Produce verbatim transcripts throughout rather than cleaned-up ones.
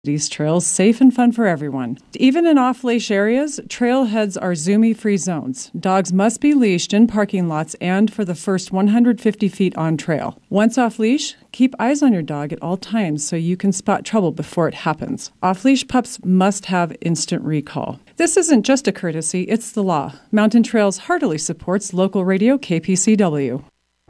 These trails safe and fun for everyone. Even in off-leash areas, trailheads are Zumi-free zones. Dogs must be leashed in parking lots and for the first one hundred fifty feet on trail. Once off-leash, keep eyes on your dog at all times so you can spot trouble before it happens. Off-leash pups must have instant recall. This isn't just a courtesy, it's the law. Mountain Trails heartily supports local radio K P C W.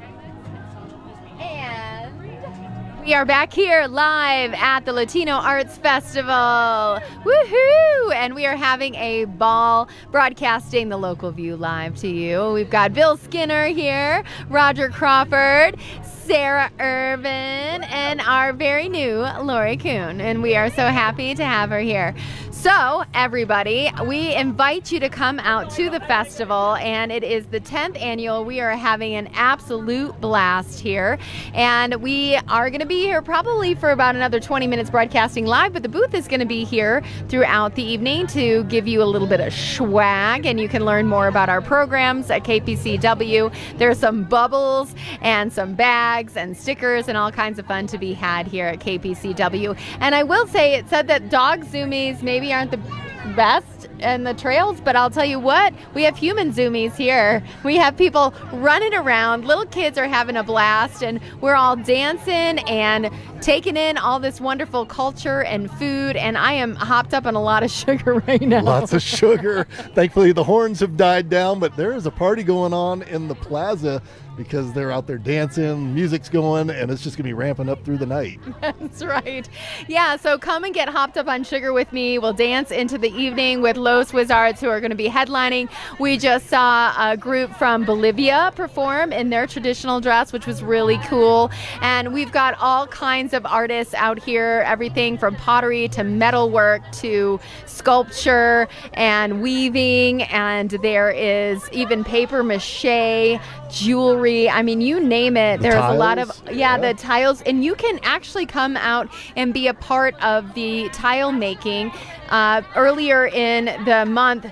We are back here live at the Latino Arts Festival. Woohoo! And we are having a ball broadcasting the Local View live to you. We've got Bill Skinner here, Roger Crawford, Sarah Irvin, and our very new Lori Kuhn. And we are so happy to have her here. So, everybody, we invite you to come out to the festival, and it is the tenth annual. We are having an absolute blast here, and we are going to be here probably for about another twenty minutes broadcasting live, but the booth is going to be here throughout the evening to give you a little bit of swag, and you can learn more about our programs at K P C W. There's some bubbles and some bags and stickers and all kinds of fun to be had here at K P C W. And I will say, it said that dog zoomies maybe aren't the best in the trails, but I'll tell you what, we have human zoomies here. We have people running around, little kids are having a blast, and we're all dancing and taking in all this wonderful culture and food, and I am hopped up on a lot of sugar right now. Lots of sugar. Thankfully the horns have died down, but there is a party going on in the plaza because they're out there dancing, music's going, and it's just going to be ramping up through the night. That's right. Yeah, so come and get hopped up on sugar with me. We'll dance into the evening with Los Wizards, who are going to be headlining. We just saw a group from Bolivia perform in their traditional dress, which was really cool. And we've got all kinds of artists out here, everything from pottery to metalwork to sculpture and weaving, and there is even paper mache, jewelry. I mean, you name it. The There's tiles? a lot of, yeah, yeah, the tiles. And you can actually come out and be a part of the tile making. Uh, earlier in the month,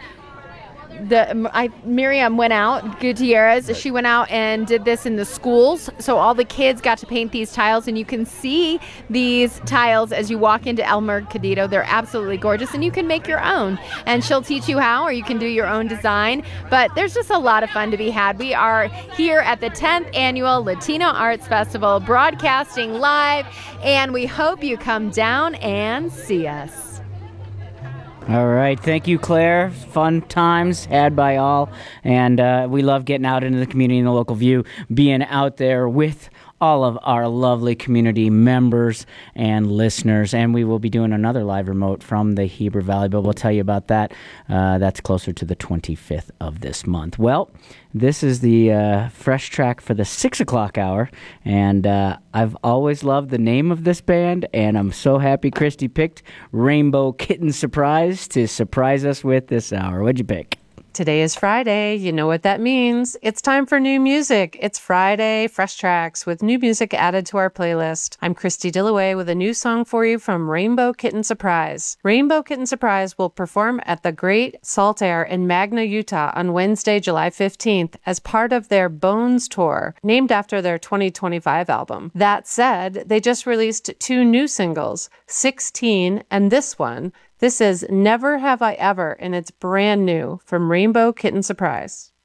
the I, Miriam went out, Gutierrez, she went out and did this in the schools. So all the kids got to paint these tiles, and you can see these tiles as you walk into El Mercadito. They're absolutely gorgeous, and you can make your own. And she'll teach you how, or you can do your own design. But there's just a lot of fun to be had. We are here at the tenth Annual Latino Arts Festival, broadcasting live, and we hope you come down and see us. All right. Thank you, Claire. Fun times had by all. And uh, we love getting out into the community in the Local View, being out there with all of our lovely community members and listeners. And we will be doing another live remote from the Heber Valley, but we'll tell you about that. Uh, that's closer to the twenty-fifth of this month. Well, this is the uh, fresh track for the six o'clock hour, and uh, I've always loved the name of this band, and I'm so happy Christy picked Rainbow Kitten Surprise to surprise us with this hour. What'd you pick? Today is Friday. You know what that means. It's time for new music. It's Friday, fresh tracks with new music added to our playlist. I'm Christy Dillaway with a new song for you from Rainbow Kitten Surprise. Rainbow Kitten Surprise will perform at the Great Salt Air in Magna, Utah on Wednesday, July fifteenth as part of their Bones Tour, named after their twenty twenty-five album. That said, they just released two new singles, sixteen and this one. This is Never Have I Ever, and it's brand new from Rainbow Kitten Surprise.